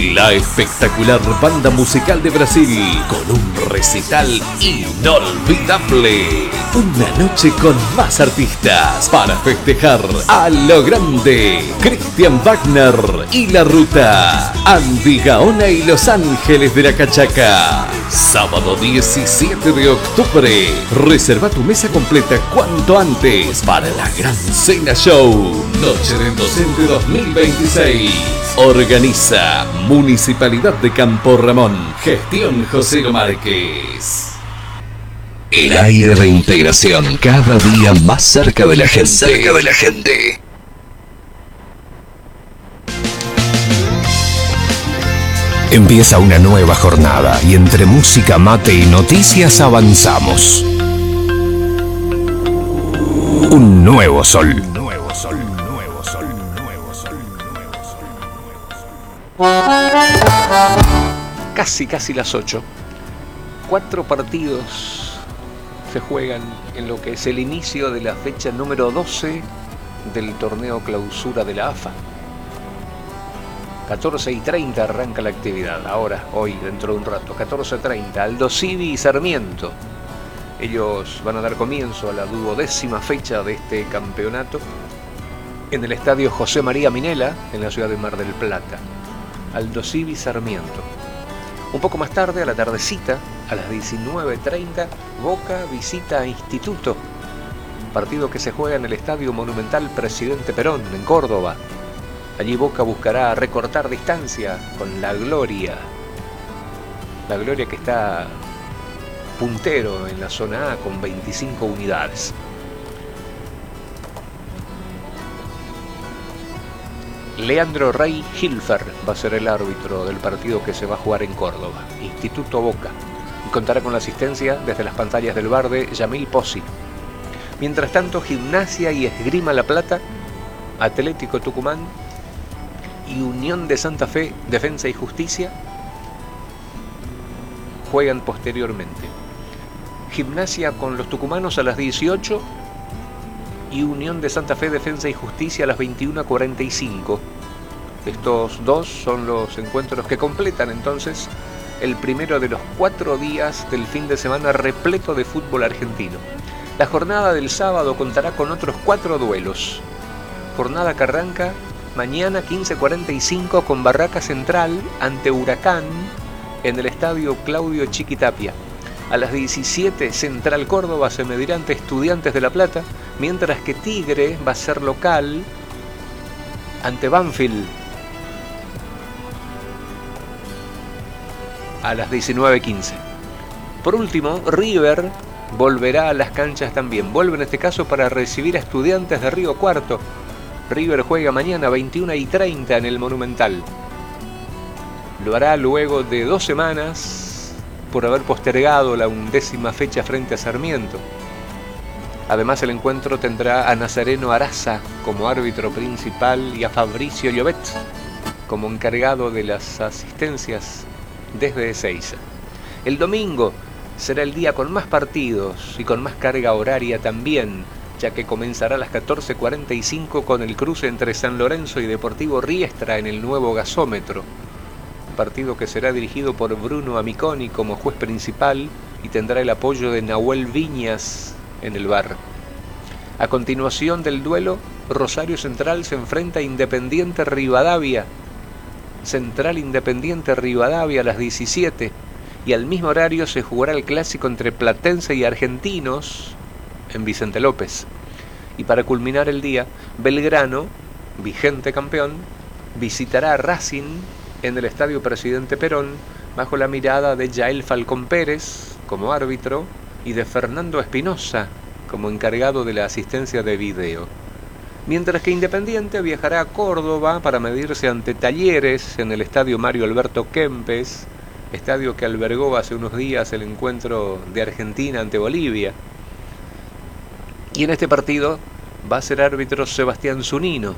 La espectacular banda musical de Brasil, con un recital inolvidable. Una noche con más artistas para festejar a lo grande. Cristian Wagner y La Ruta. Andy Gaona y Los Ángeles de la Cachaca. Sábado 17 de octubre. Reserva tu mesa completa cuanto antes para la Gran Cena Show. Noche del Docente 2026. Organiza Municipalidad de Campo Ramón. Gestión José Márquez. El aire de integración, cada día más cerca de la gente. Empieza una nueva jornada y entre música, mate y noticias avanzamos. Un nuevo sol. Casi las 8. 4 partidos se juegan en lo que es el inicio de la fecha número 12 del torneo clausura de la AFA. 14:30 arranca la actividad. Ahora, hoy, dentro de un rato, 14:30, Aldosivi y Sarmiento. Ellos van a dar comienzo a la 12ª fecha de este campeonato en el estadio José María Minella, en la ciudad de Mar del Plata. Aldosivi y Sarmiento. Un poco más tarde, a la tardecita, a las 19:30, Boca visita a Instituto. Partido que se juega en el Estadio Monumental Presidente Perón, en Córdoba. Allí Boca buscará recortar distancia con la Gloria. La Gloria que está puntero en la zona A con 25 unidades. Leandro Rey Hilfer va a ser el árbitro del partido que se va a jugar en Córdoba, Instituto Boca, y contará con la asistencia desde las pantallas del bar de Yamil Pozzi. Mientras tanto, Gimnasia y Esgrima La Plata, Atlético Tucumán y Unión de Santa Fe, Defensa y Justicia, juegan posteriormente. Gimnasia con los tucumanos a las 18 y Unión de Santa Fe, Defensa y Justicia a las 21:45. Estos dos son los encuentros que completan entonces el primero de los 4 días del fin de semana repleto de fútbol argentino. La jornada del sábado contará con otros 4 duelos. Jornada que arranca mañana 15:45 con Barraca Central ante Huracán en el estadio Claudio Chiquitapia. A las 17, Central Córdoba se medirá ante Estudiantes de La Plata, mientras que Tigre va a ser local ante Banfield. A las 19:15. Por último, River volverá a las canchas también. Vuelve en este caso para recibir a Estudiantes de Río Cuarto. River juega mañana 21:30 en el Monumental. Lo hará luego de 2 semanas por haber postergado la 11ª fecha frente a Sarmiento. Además, el encuentro tendrá a Nazareno Araza como árbitro principal y a Fabricio Llobet como encargado de las asistencias desde Ezeiza. El domingo será el día con más partidos y con más carga horaria también, ya que comenzará a las 14:45 con el cruce entre San Lorenzo y Deportivo Riestra en el nuevo gasómetro. Partido que será dirigido por Bruno Amiconi como juez principal y tendrá el apoyo de Nahuel Viñas en el VAR. A continuación del duelo, Rosario Central se enfrenta a Independiente Rivadavia. Central Independiente Rivadavia a las 17, y al mismo horario se jugará el clásico entre Platense y Argentinos en Vicente López. Y para culminar el día, Belgrano, vigente campeón, visitará a Racing en el Estadio Presidente Perón, bajo la mirada de Yael Falcón Pérez como árbitro y de Fernando Espinosa como encargado de la asistencia de video. Mientras que Independiente viajará a Córdoba para medirse ante Talleres en el Estadio Mario Alberto Kempes, estadio que albergó hace unos días el encuentro de Argentina ante Bolivia. Y en este partido va a ser árbitro Sebastián Zunino,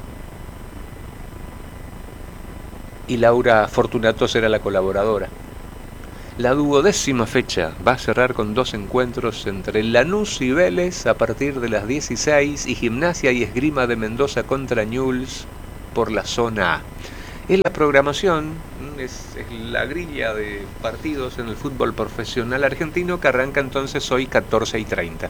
y Laura Fortunato será la colaboradora. La 12ª fecha va a cerrar con 2 encuentros entre Lanús y Vélez a partir de las 16 y Gimnasia y Esgrima de Mendoza contra Newell's por la zona A. Es la programación, es la grilla de partidos en el fútbol profesional argentino que arranca entonces hoy 14:30.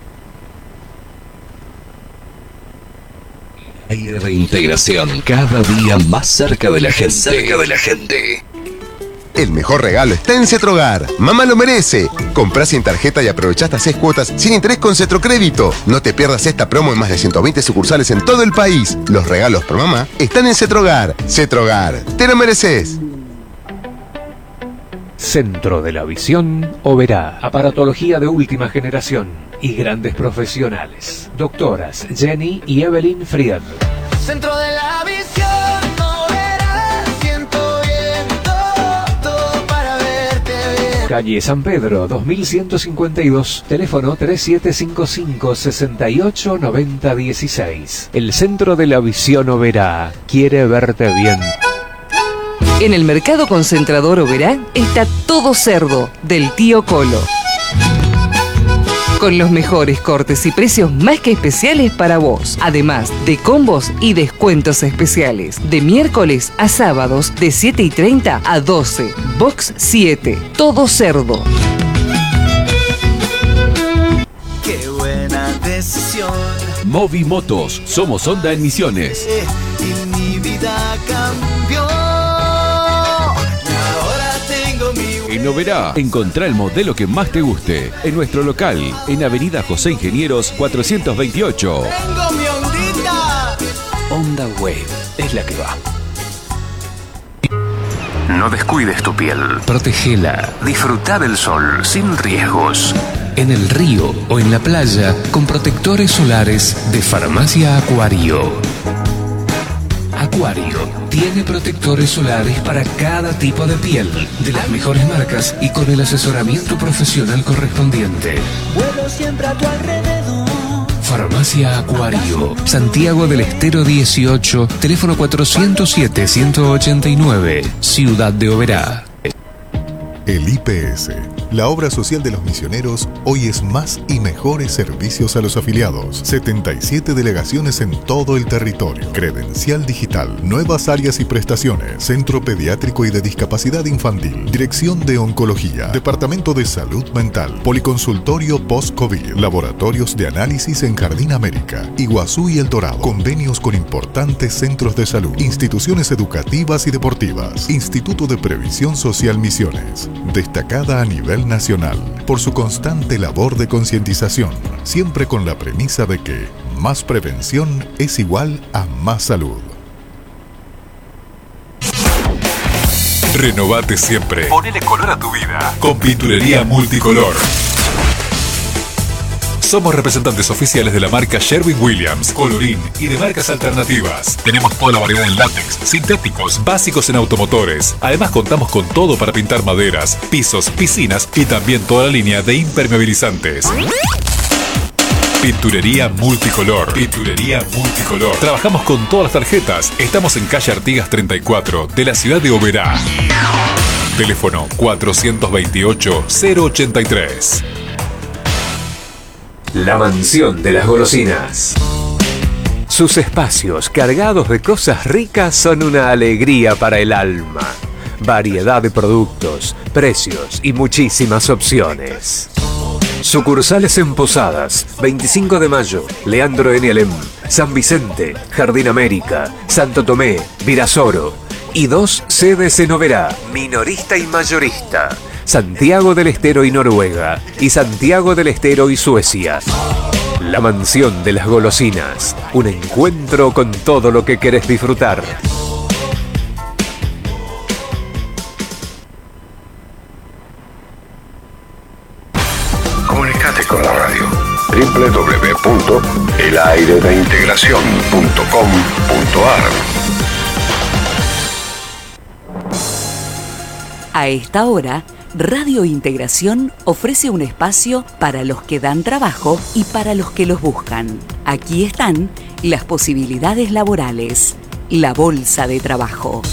Aire de integración, cada día más cerca de la gente. El mejor regalo está en Cetrogar. Mamá lo merece. Comprá sin tarjeta y aprovechá hasta 6 cuotas sin interés con Cetrocrédito. No te pierdas esta promo en más de 120 sucursales en todo el país. Los regalos por mamá están en Cetrogar. Cetrogar, te lo mereces. Centro de la Visión Oberá. Aparatología de última generación y grandes profesionales. Doctoras Jenny y Evelyn Fried. Centro de la Visión Oberá. Siento bien todo para verte bien. Calle San Pedro, 2152. Teléfono 3755-689016. El Centro de la Visión Oberá quiere verte bien. En el Mercado Concentrador Oberá está todo cerdo del tío Colo. Con los mejores cortes y precios más que especiales para vos. Además de combos y descuentos especiales. De miércoles a sábados de 7:30 a 12. Box 7. Todo cerdo. Qué buena decisión. Movimotos, somos Honda en Misiones. Y mi vida cambió. En Oberá, encontrá el modelo que más te guste. En nuestro local, en Avenida José Ingenieros 428. Tengo mi Hondita. Honda Wave es la que va. No descuides tu piel. Protégela. Disfruta del sol sin riesgos. En el río o en la playa, con protectores solares de Farmacia Acuario. Acuario tiene protectores solares para cada tipo de piel, de las mejores marcas y con el asesoramiento profesional correspondiente. Vuelo siempre a tu alrededor. Farmacia Acuario, Santiago del Estero 18, teléfono 407-189, Ciudad de Oberá. El IPS, la obra social de los misioneros, hoy es más y mejores servicios a los afiliados. 77 delegaciones en todo el territorio. Credencial digital, nuevas áreas y prestaciones. Centro pediátrico y de discapacidad infantil. Dirección de oncología. Departamento de salud mental. Policonsultorio post-COVID. Laboratorios de análisis en Jardín América, Iguazú y El Dorado. Convenios con importantes centros de salud. Instituciones educativas y deportivas. Instituto de Previsión Social Misiones. Destacada a nivel nacional por su constante labor de concientización, siempre con la premisa de que más prevención es igual a más salud. Renovate siempre. Ponele color a tu vida. Con Pinturería Multicolor. Somos representantes oficiales de la marca Sherwin-Williams, Colorín y de marcas alternativas. Tenemos toda la variedad en látex, sintéticos, básicos en automotores. Además contamos con todo para pintar maderas, pisos, piscinas y también toda la línea de impermeabilizantes. Pinturería Multicolor. Pinturería Multicolor. Trabajamos con todas las tarjetas. Estamos en calle Artigas 34 de la ciudad de Oberá. Teléfono 428-083. La Mansión de las Golosinas. Sus espacios cargados de cosas ricas son una alegría para el alma. Variedad de productos, precios y muchísimas opciones. Sucursales en Posadas, 25 de Mayo, Leandro N. Alem, San Vicente, Jardín América, Santo Tomé, Virasoro. Y 2 sedes en Oberá, minorista y mayorista. Santiago del Estero y Noruega, y Santiago del Estero y Suecia. La Mansión de las Golosinas, un encuentro con todo lo que querés disfrutar. Comunicate con la radio. www.elairedeintegracion.com.ar. A esta hora, Radio Integración ofrece un espacio para los que dan trabajo y para los que los buscan. Aquí están las posibilidades laborales. La Bolsa de Trabajo.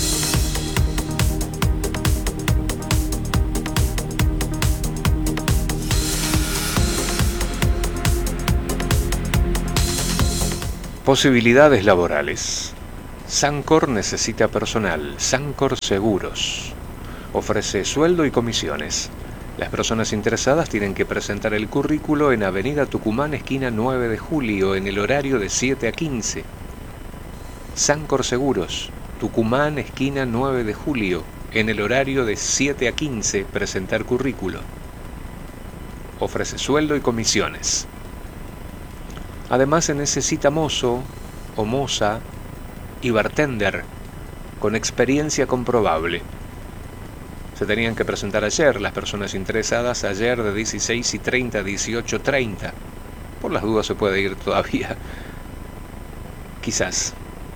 Posibilidades laborales. Sancor necesita personal. Sancor Seguros ofrece sueldo y comisiones. Las personas interesadas tienen que presentar el currículo en Avenida Tucumán, esquina 9 de julio, en el horario de 7 a 15. Sancor Seguros, Tucumán, esquina 9 de julio, en el horario de 7 a 15, presentar currículo. Ofrece sueldo y comisiones. Además se necesita mozo o moza y bartender con experiencia comprobable. Se tenían que presentar ayer las personas interesadas, ayer de 16:30 a 18:30. Por las dudas se puede ir todavía. Quizás.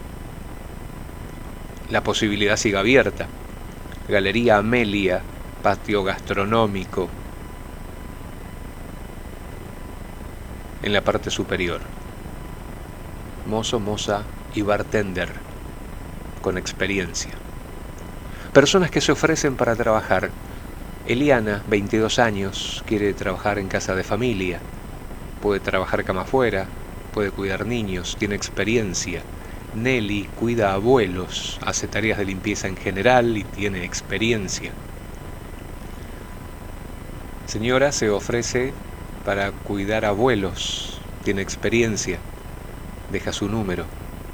La posibilidad sigue abierta. Galería Amelia, patio gastronómico, en la parte superior. Mozo, moza y bartender con experiencia. Personas que se ofrecen para trabajar. Eliana, 22 años, quiere trabajar en casa de familia. Puede trabajar cama afuera, puede cuidar niños, tiene experiencia. Nelly cuida abuelos, hace tareas de limpieza en general y tiene experiencia. Señora se ofrece para cuidar abuelos, tiene experiencia, deja su número.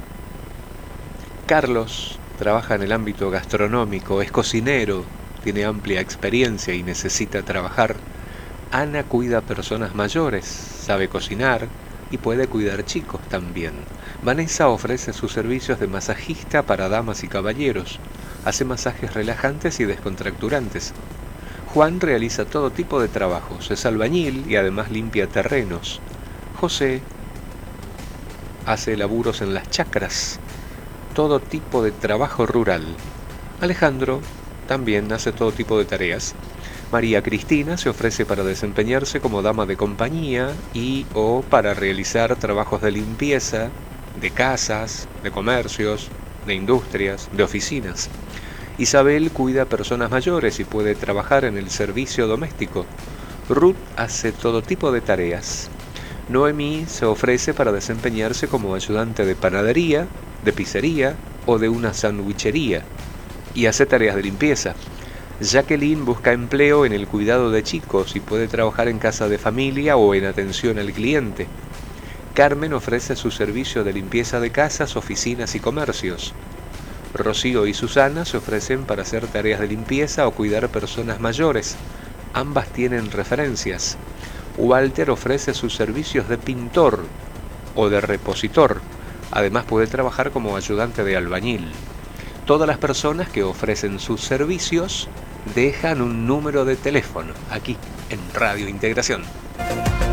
Carlos trabaja en el ámbito gastronómico, es cocinero, tiene amplia experiencia y necesita trabajar. Ana cuida personas mayores, sabe cocinar y puede cuidar chicos también. Vanessa ofrece sus servicios de masajista para damas y caballeros, hace masajes relajantes y descontracturantes. Juan realiza todo tipo de trabajos, es albañil y además limpia terrenos. José hace laburos en las chacras, todo tipo de trabajo rural. Alejandro también hace todo tipo de tareas. María Cristina se ofrece para desempeñarse como dama de compañía y o para realizar trabajos de limpieza, de casas, de comercios, de industrias, de oficinas. Isabel cuida a personas mayores y puede trabajar en el servicio doméstico. Ruth hace todo tipo de tareas. Noemí se ofrece para desempeñarse como ayudante de panadería, de pizzería o de una sandwichería y hace tareas de limpieza. Jacqueline busca empleo en el cuidado de chicos y puede trabajar en casa de familia o en atención al cliente. Carmen ofrece su servicio de limpieza de casas, oficinas y comercios. Rocío y Susana se ofrecen para hacer tareas de limpieza o cuidar personas mayores. Ambas tienen referencias. Walter ofrece sus servicios de pintor o de repositor. Además puede trabajar como ayudante de albañil. Todas las personas que ofrecen sus servicios dejan un número de teléfono aquí en Radio Integración.